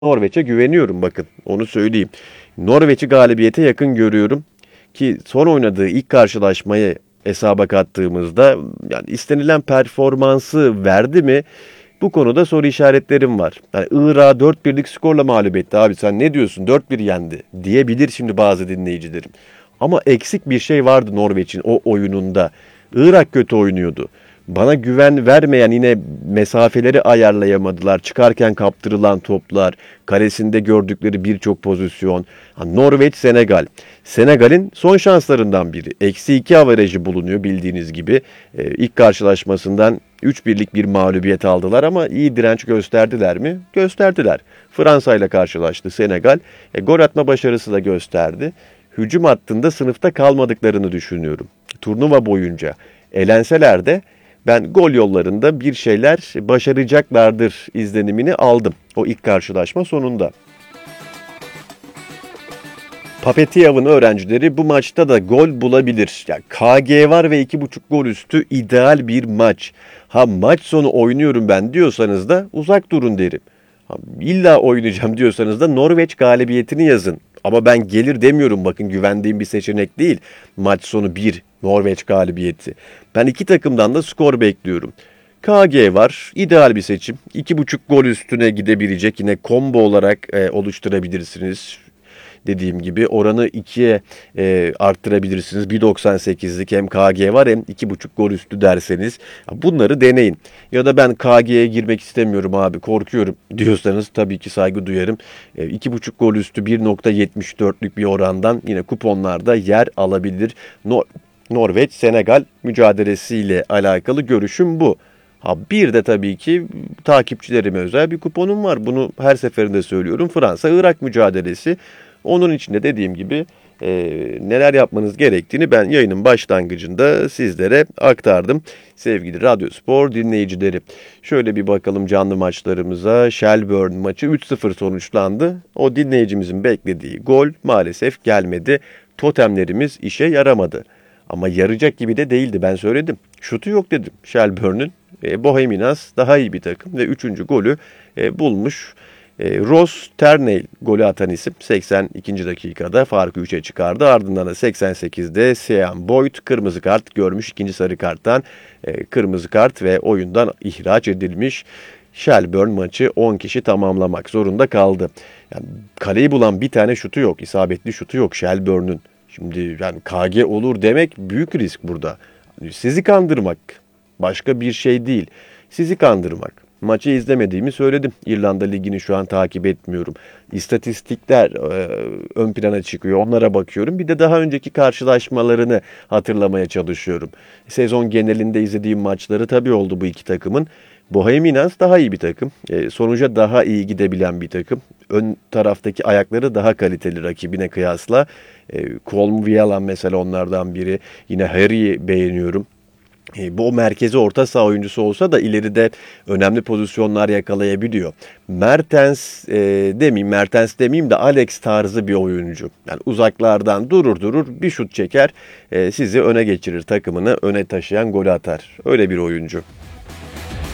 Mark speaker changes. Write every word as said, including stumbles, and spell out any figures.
Speaker 1: Norveç'e güveniyorum bakın. Onu söyleyeyim. Norveç'i galibiyete yakın görüyorum. Ki son oynadığı ilk karşılaşmayı hesaba kattığımızda yani istenilen performansı verdi mi? Bu konuda soru işaretlerim var. Yani Irak'ı dört birlik skorla mağlup etti abi sen ne diyorsun dört bir yendi diyebilir şimdi bazı dinleyicilerim. Ama eksik bir şey vardı Norveç'in o oyununda. Irak kötü oynuyordu. Bana güven vermeyen yine mesafeleri ayarlayamadılar. Çıkarken kaptırılan toplar, kalesinde gördükleri birçok pozisyon. Ha, Norveç, Senegal. Senegal'in son şanslarından biri. Eksi iki averajı bulunuyor bildiğiniz gibi. Ee, ilk karşılaşmasından üç birlik bir mağlubiyet aldılar ama iyi direnç gösterdiler mi? Gösterdiler. Fransa ile karşılaştı Senegal. E, gol atma başarısı da gösterdi. Hücum hattında sınıfta kalmadıklarını düşünüyorum. Turnuva boyunca elenseler de ben gol yollarında bir şeyler başaracaklardır izlenimini aldım o ilk karşılaşma sonunda. Papetiyav'ın öğrencileri bu maçta da gol bulabilir. Yani K G var ve iki buçuk gol üstü ideal bir maç. Ha maç sonu oynuyorum ben diyorsanız da uzak durun derim. Ha, illa oynayacağım diyorsanız da Norveç galibiyetini yazın. Ama ben gelir demiyorum bakın güvendiğim bir seçenek değil. Maç sonu bir Norveç galibiyeti. Ben iki takımdan da skor bekliyorum. K G var. İdeal bir seçim. iki buçuk gol üstüne gidebilecek yine combo olarak e, oluşturabilirsiniz. Dediğim gibi oranı ikiye e, arttırabilirsiniz. bir doksan sekizlik hem K G var hem iki buçuk gol üstü derseniz bunları deneyin. Ya da ben K G'ye girmek istemiyorum abi korkuyorum diyorsanız tabii ki saygı duyarım. E, iki buçuk gol üstü bir nokta yetmiş dörtlük bir orandan yine kuponlarda yer alabilir. Nor Norveç-Senegal mücadelesiyle alakalı görüşüm bu. Ha bir de tabii ki takipçilerime özel bir kuponum var. Bunu her seferinde söylüyorum. Fransa-Irak mücadelesi. Onun içinde dediğim gibi e, neler yapmanız gerektiğini ben yayının başlangıcında sizlere aktardım. Sevgili Radyospor dinleyicileri. Şöyle bir bakalım canlı maçlarımıza. Shelbourne maçı üç sıfır sonuçlandı. O dinleyicimizin beklediği gol maalesef gelmedi. Totemlerimiz işe yaramadı. Ama yarayacak gibi de değildi ben söyledim. Şutu yok dedim Shelbourne'ün. E, Bohemians daha iyi bir takım ve üçüncü golü e, bulmuş. E, Ross Terney golü atan isim seksen ikinci dakikada farkı üçe çıkardı. Ardından da seksen sekizde Sean Boyd kırmızı kart görmüş. İkinci sarı karttan e, kırmızı kart ve oyundan ihraç edilmiş. Shelbourne maçı on kişi tamamlamak zorunda kaldı. Yani kaleyi bulan bir tane şutu yok. İsabetli şutu yok Shelbourne'un. Şimdi yani K G olur demek büyük risk burada. Sizi kandırmak başka bir şey değil. Sizi kandırmak. Maçı izlemediğimi söyledim. İrlanda Ligi'ni şu an takip etmiyorum. İstatistikler e, ön plana çıkıyor. Onlara bakıyorum. Bir de daha önceki karşılaşmalarını hatırlamaya çalışıyorum. Sezon genelinde izlediğim maçları tabii oldu bu iki takımın. Bohemians daha iyi bir takım. E, sonuca daha iyi gidebilen bir takım. Ön taraftaki ayakları daha kaliteli rakibine kıyasla. E, Colm Whelan mesela onlardan biri. Yine Harry'i beğeniyorum. E, bu merkezi orta saha oyuncusu olsa da ileride önemli pozisyonlar yakalayabiliyor. Mertens e, demeyeyim, Mertens demeyeyim de Alex tarzı bir oyuncu. Yani uzaklardan durur durur bir şut çeker, e, sizi öne geçirir, takımını öne taşıyan golü atar. Öyle bir oyuncu.